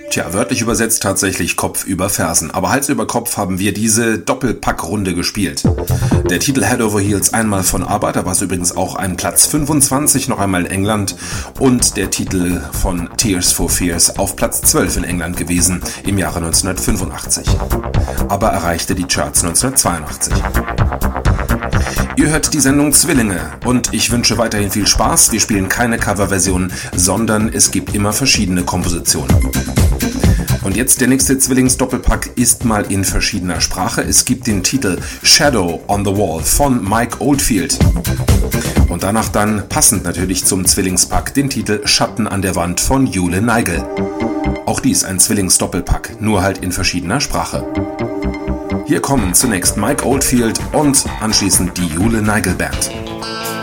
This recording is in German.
Tja, wörtlich übersetzt tatsächlich Kopf über Fersen. Aber Hals über Kopf haben wir diese Doppelpackrunde gespielt. Der Titel Head Over Heels einmal von ABBA, da war es übrigens auch ein Platz 25, noch einmal in England. Und der Titel von Tears for Fears auf Platz 12 in England gewesen im Jahre 1985. ABBA erreichte die Charts 1982. Ihr hört die Sendung Zwillinge und ich wünsche weiterhin viel Spaß. Wir spielen keine Coverversion, sondern es gibt immer verschiedene Kompositionen. Und jetzt der nächste Zwillings-Doppelpack ist mal in verschiedener Sprache. Es gibt den Titel Shadow on the Wall von Mike Oldfield. Und danach dann, passend natürlich zum Zwillingspack, den Titel Schatten an der Wand von Jule Neigel. Auch dies ein Zwillings-Doppelpack, nur halt in verschiedener Sprache. Hier kommen zunächst Mike Oldfield und anschließend die Jule Neigel Band.